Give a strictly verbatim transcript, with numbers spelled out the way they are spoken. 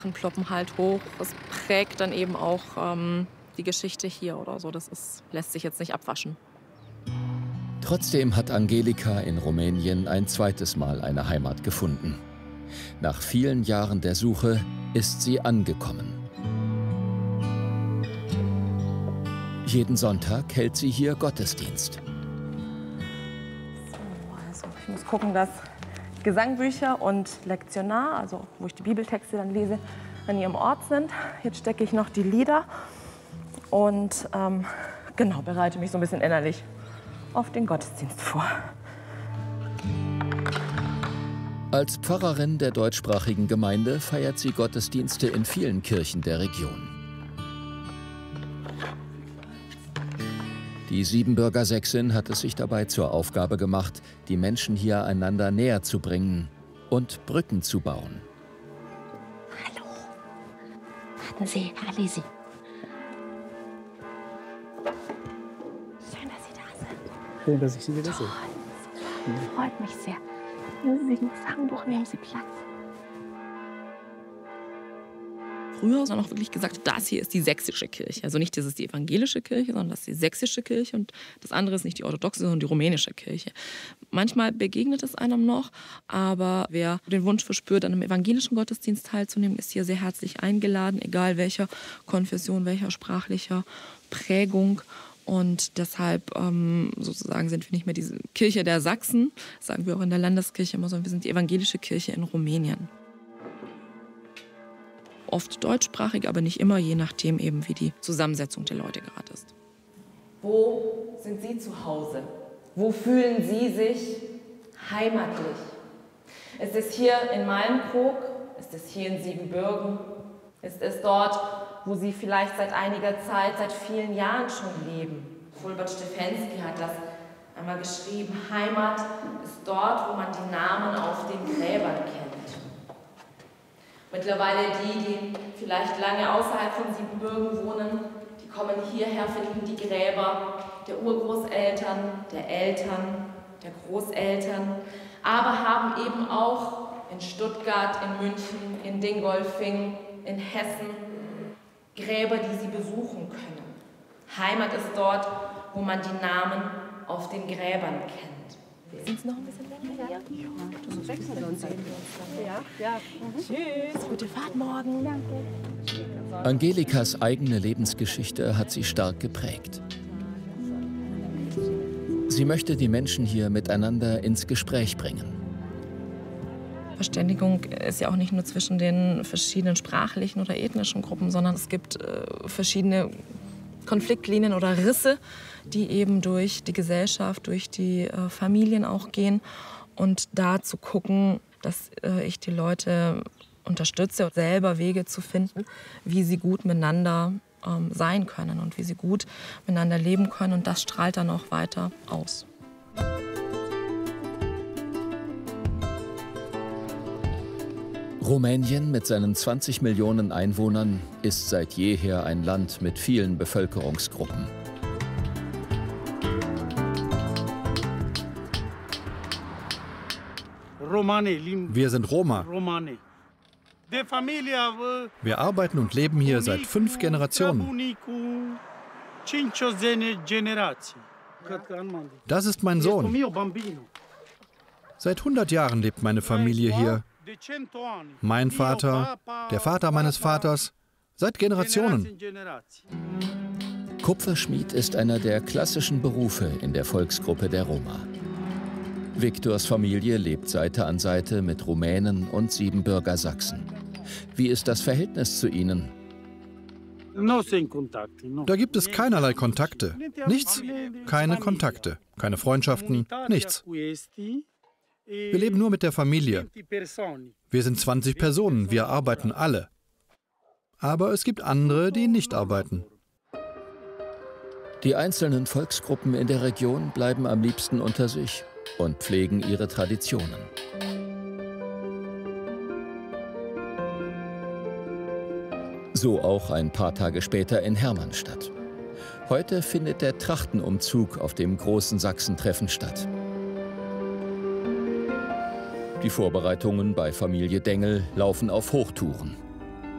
ploppen halt hoch. Es prägt dann eben auch ähm, die Geschichte hier oder so. Das ist, lässt sich jetzt nicht abwaschen. Trotzdem hat Angelika in Rumänien ein zweites Mal eine Heimat gefunden. Nach vielen Jahren der Suche ist sie angekommen. Jeden Sonntag hält sie hier Gottesdienst. So, also ich muss gucken, dass Gesangbücher und Lektionar, also wo ich die Bibeltexte dann lese, an ihrem Ort sind. Jetzt stecke ich noch die Lieder und ähm, genau, bereite mich so ein bisschen innerlich auf den Gottesdienst vor. Als Pfarrerin der deutschsprachigen Gemeinde feiert sie Gottesdienste in vielen Kirchen der Region. Die Siebenbürger Sächsin hat es sich dabei zur Aufgabe gemacht, die Menschen hier einander näher zu bringen und Brücken zu bauen. Hallo. Warten Sie, Herr Lisi. Schön, dass Sie da sind. Schön, dass ich Sie wieder sehe. Freut mich sehr. Nehmen Sie sich ein Gesangbuch, nehmen Sie Platz. Früher ist auch noch wirklich gesagt, das hier ist die sächsische Kirche. Also nicht, das ist die evangelische Kirche, sondern das ist die sächsische Kirche. Und das andere ist nicht die orthodoxe, sondern die rumänische Kirche. Manchmal begegnet es einem noch, aber wer den Wunsch verspürt, an einem evangelischen Gottesdienst teilzunehmen, ist hier sehr herzlich eingeladen, egal welcher Konfession, welcher sprachlicher Prägung. Und deshalb ähm, sozusagen sind wir nicht mehr diese Kirche der Sachsen, das sagen wir auch in der Landeskirche immer, sondern wir sind die evangelische Kirche in Rumänien. Oft deutschsprachig, aber nicht immer, je nachdem eben, wie die Zusammensetzung der Leute gerade ist. Wo sind Sie zu Hause? Wo fühlen Sie sich heimatlich? Ist es hier in Malmkrog? Ist es hier in Siebenbürgen? Ist es dort, wo Sie vielleicht seit einiger Zeit, seit vielen Jahren schon leben? Fulbert Stefensky hat das einmal geschrieben. Heimat ist dort, wo man die Namen auf den Gräbern kennt. Mittlerweile die, die vielleicht lange außerhalb von Siebenbürgen wohnen, die kommen hierher, finden die Gräber der Urgroßeltern, der Eltern, der Großeltern, aber haben eben auch in Stuttgart, in München, in Dingolfing, in Hessen Gräber, die sie besuchen können. Heimat ist dort, wo man die Namen auf den Gräbern kennt. Sind Sie noch ein bisschen länger hier? Ja, das ist sechs sonst sehen wir uns dann. Ja, ja. Mhm. Tschüss, gute Fahrt morgen. Danke. Angelikas eigene Lebensgeschichte hat sie stark geprägt. Sie möchte die Menschen hier miteinander ins Gespräch bringen. Verständigung ist ja auch nicht nur zwischen den verschiedenen sprachlichen oder ethnischen Gruppen, sondern es gibt äh, verschiedene Konfliktlinien oder Risse, die eben durch die Gesellschaft, durch die äh, Familien auch gehen. Und da zu gucken, dass äh, ich die Leute unterstütze, selber Wege zu finden, wie sie gut miteinander ähm, sein können und wie sie gut miteinander leben können. Und das strahlt dann auch weiter aus. Rumänien mit seinen zwanzig Millionen Einwohnern ist seit jeher ein Land mit vielen Bevölkerungsgruppen. Wir sind Roma. Wir arbeiten und leben hier seit fünf Generationen. Das ist mein Sohn. Seit hundert Jahren lebt meine Familie hier. Mein Vater, der Vater meines Vaters, seit Generationen. Kupferschmied ist einer der klassischen Berufe in der Volksgruppe der Roma. Viktors Familie lebt Seite an Seite mit Rumänen und Siebenbürger Sachsen. Wie ist das Verhältnis zu ihnen? Da gibt es keinerlei Kontakte. Nichts, keine Kontakte, keine Freundschaften, nichts. Wir leben nur mit der Familie. Wir sind zwanzig Personen, wir arbeiten alle. Aber es gibt andere, die nicht arbeiten. Die einzelnen Volksgruppen in der Region bleiben am liebsten unter sich und pflegen ihre Traditionen. So auch ein paar Tage später in Hermannstadt. Heute findet der Trachtenumzug auf dem großen Sachsentreffen statt. Die Vorbereitungen bei Familie Dengel laufen auf Hochtouren.